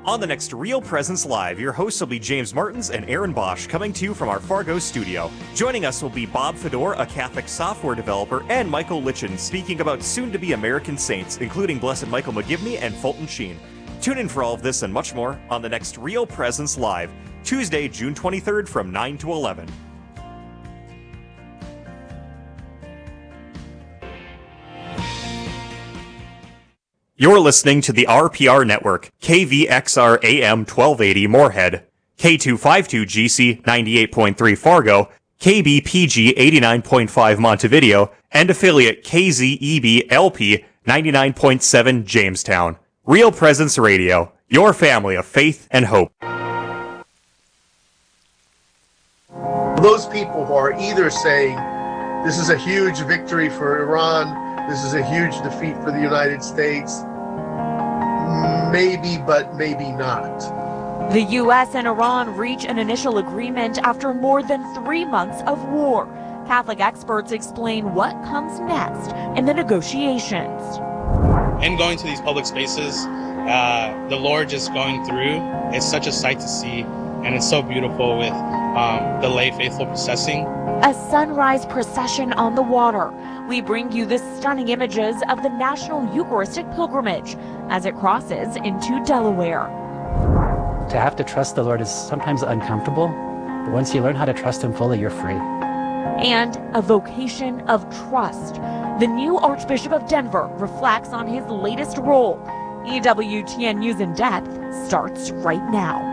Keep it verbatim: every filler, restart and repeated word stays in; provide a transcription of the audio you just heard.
On the next Real Presence Live, your hosts will be James Martins and Aaron Bosch, coming to you from our Fargo studio. Joining us will be Bob Fedor, a Catholic software developer, and Michael Litchin, speaking about soon-to-be American saints, including Blessed Michael McGivney and Fulton Sheen. Tune in for all of this and much more on the next Real Presence Live, Tuesday, June twenty-third from nine to eleven. You're listening to the R P R Network, K V X R A M twelve eighty Moorhead, K two fifty-two G C ninety-eight point three Fargo, K B P G eighty-nine point five Montevideo, and affiliate K Z E B L P ninety-nine point seven Jamestown. Real Presence Radio, your family of faith and hope. Those people who are either saying this is a huge victory for Iran, this is a huge defeat for the United States, maybe, but maybe not. The U S and Iran reach an initial agreement after more than three months of war. Catholic experts explain what comes next in the negotiations. And going to these public spaces, uh, the Lord just going through, it's such a sight to see, and it's so beautiful with um, the lay faithful processing. A sunrise procession on the water. We bring you the stunning images of the National Eucharistic Pilgrimage as it crosses into Delaware. To have to trust the Lord is sometimes uncomfortable, but once you learn how to trust Him fully, you're free. And a vocation of trust. The new Archbishop of Denver reflects on his latest role. E W T N News in Depth starts right now.